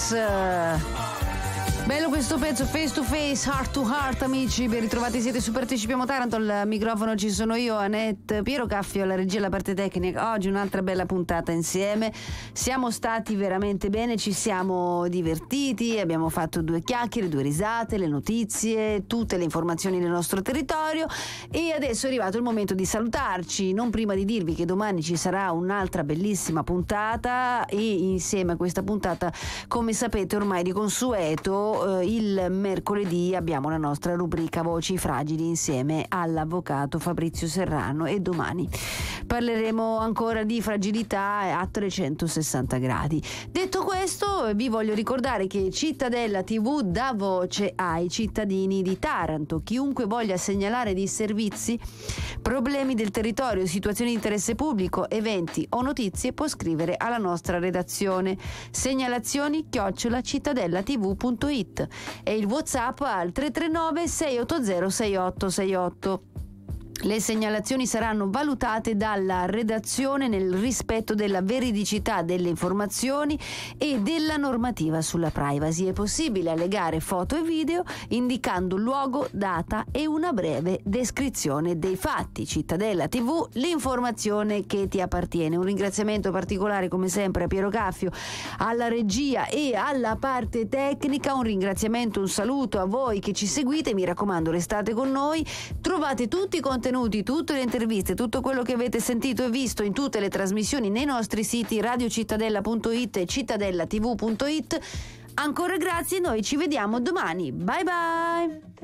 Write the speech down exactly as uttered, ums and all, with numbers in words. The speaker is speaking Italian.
Rocks. Bello questo pezzo, Face to Face, Heart to Heart, amici. Ben ritrovati, siete su Partecipiamo Taranto. Al microfono ci sono io, Annette, Piero Caffio alla regia, alla parte tecnica. Oggi un'altra bella puntata insieme. Siamo stati veramente bene, ci siamo divertiti, abbiamo fatto due chiacchiere, due risate, le notizie, tutte le informazioni del nostro territorio. E adesso è arrivato il momento di salutarci, non prima di dirvi che domani ci sarà un'altra bellissima puntata. E insieme a questa puntata, come sapete ormai di consueto, il mercoledì abbiamo la nostra rubrica Voci Fragili insieme all'avvocato Fabrizio Serrano, e domani parleremo ancora di fragilità a trecentosessanta gradi. Detto questo, vi voglio ricordare che Cittadella tivù dà voce ai cittadini di Taranto. Chiunque voglia segnalare dei servizi, problemi del territorio, situazioni di interesse pubblico, eventi o notizie può scrivere alla nostra redazione. Segnalazioni chiocciola cittadellativù punto it e il WhatsApp al tre tre nove sei otto zero sei otto sei otto. Le segnalazioni saranno valutate dalla redazione nel rispetto della veridicità delle informazioni e della normativa sulla privacy. È possibile allegare foto e video indicando luogo, data e una breve descrizione dei fatti. Cittadella tivù, l'informazione che ti appartiene. Un ringraziamento particolare come sempre a Piero Caffio, alla regia e alla parte tecnica. Un ringraziamento, un saluto a voi che ci seguite. Mi raccomando, restate con noi. Trovate tutti i contenuti, tutte le interviste, tutto quello che avete sentito e visto in tutte le trasmissioni nei nostri siti radiocittadella punto it e cittadellativù punto it. Ancora grazie, noi ci vediamo domani. Bye bye!